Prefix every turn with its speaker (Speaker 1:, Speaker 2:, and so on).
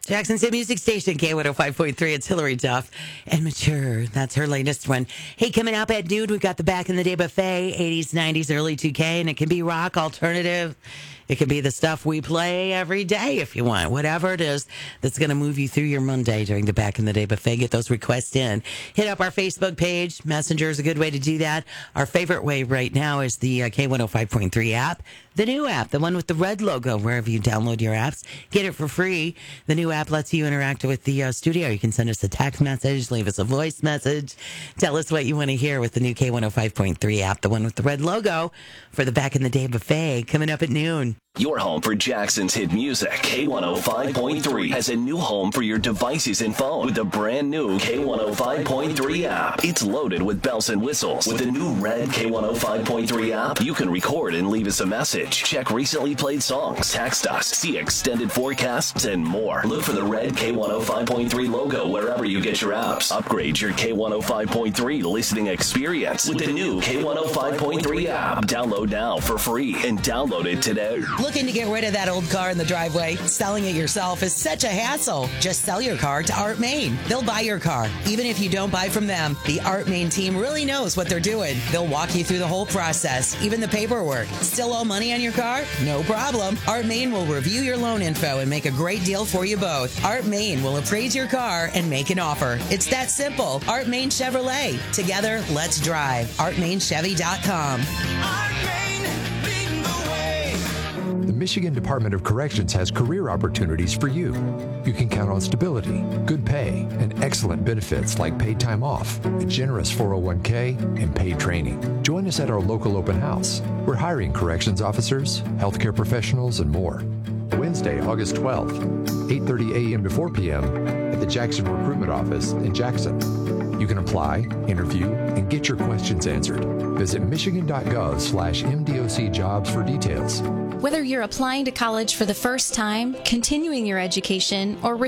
Speaker 1: Jackson's Hit Music Station, K105.3. It's Hillary Duff and Mature. That's her latest one. Hey, coming up at noon, we've got the Back in the Day buffet, 80s, 90s, early 2K, and it can be rock, alternative. It could be the stuff we play every day if you want. Whatever it is that's going to move you through your Monday during the Back in the Day buffet. Get those requests in. Hit up our Facebook page. Messenger is a good way to do that. Our favorite way right now is the K105.3 app. The new app, the one with the red logo, wherever you download your apps. Get it for free. The new app lets you interact with the studio. You can send us a text message, leave us a voice message. Tell us what you want to hear with the new K105.3 app, the one with the red logo for the Back in the Day buffet coming up at noon.
Speaker 2: Your home for Jackson's hit music, K105.3, has a new home for your devices and phone with a brand new K105.3 app. It's loaded with bells and whistles. With the new red K105.3 app, you can record and leave us a message. Check recently played songs, text us, see extended forecasts, and more. Look for the red K105.3 logo wherever you get your apps. Upgrade your K105.3 listening experience with the new K105.3 app. Download now for free and download it today.
Speaker 1: Looking to get rid of that old car in the driveway? Selling it yourself is such a hassle. Just sell your car to Art Main. They'll buy your car, even if you don't buy from them. The Art Main team really knows what they're doing. They'll walk you through the whole process, even the paperwork. Still owe money on your car? No problem. Art Main will review your loan info and make a great deal for you both. Art Main will appraise your car and make an offer. It's that simple. Art Main Chevrolet. Together, let's drive. ArtMainChevy.com.
Speaker 3: The Michigan Department of Corrections has career opportunities for you. You can count on stability, good pay, and excellent benefits like paid time off, a generous 401k, and paid training. Join us at our local open house. We're hiring corrections officers, healthcare professionals, and more. Wednesday, August 12th, 8:30 a.m. to 4 p.m. at the Jackson Recruitment Office in Jackson. You can apply, interview, and get your questions answered. Visit michigan.gov/MDOC jobs for details.
Speaker 4: Whether you're applying to college for the first time, continuing your education, or